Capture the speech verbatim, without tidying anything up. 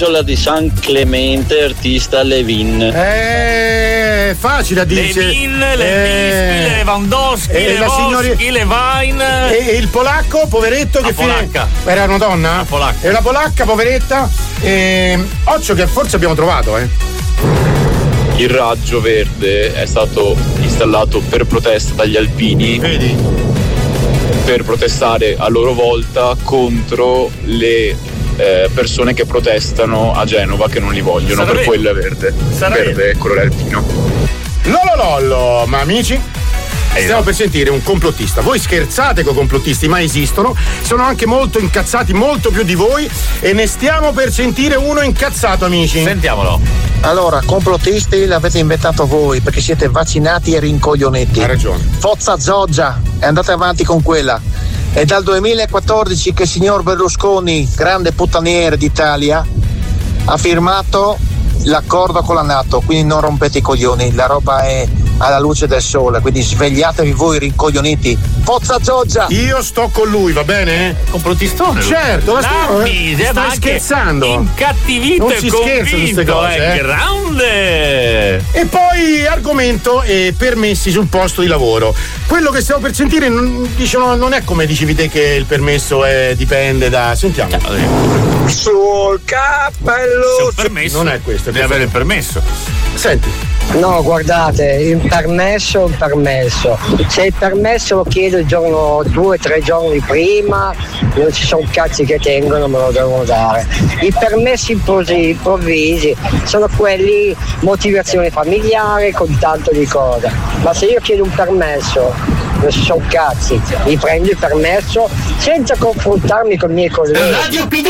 sull'isola di San Clemente, artista Levin. Eh, facile a dirci. Levin, Levinsky, eh, Lewandowski, eh, la Lewandowski, signori... Levine. E, e il polacco, poveretto, la che polacca. Fine... Era una donna? La polacca. E la polacca, poveretta. E... Occhio che forse abbiamo trovato, eh. Il raggio verde è stato installato per protesta dagli alpini. Vedi? Per protestare a loro volta contro le eh, persone che protestano a Genova che non li vogliono. Sarà per vero. quello è verde. Sarà verde è colore alpino. Lolo lollo, ma amici? Stiamo per sentire un complottista. Voi scherzate con complottisti, ma esistono. Sono anche molto incazzati, molto più di voi. E ne stiamo per sentire uno incazzato, amici. Sentiamolo. Allora, complottisti l'avete inventato voi perché siete vaccinati e rincoglioniti. Ha ragione. Forza Zoggia, e andate avanti con quella. È dal duemilaquattordici che il signor Berlusconi, grande puttaniere d'Italia, ha firmato l'accordo con la NATO, quindi non rompete i coglioni, la roba è alla luce del sole, quindi svegliatevi voi rincoglioniti. Forza Zoggia! Io sto con lui, va bene? Complottistone. Certo, ma Narmi, stai, stai scherzando. Incattivito non e si scherza su queste convinto, cose, è eh. grande. E poi argomento e permessi sul posto di lavoro. Quello che stiamo per sentire non, diciamo, non è come dicevi te che il permesso è, dipende da. Sentiamo. Sul cappello! Sul permesso. Non è questo, è deve avere il permesso. Senti. No, guardate, il permesso è un permesso. Se il permesso lo chiedo il giorno, due o tre giorni prima, non ci sono cazzi che tengono, me lo devono dare. I permessi improvvisi sono quelli motivazione familiare con tanto di cose. Ma se io chiedo un permesso, non ci sono cazzi, mi prendo il permesso senza confrontarmi con i miei colleghi. Radio P D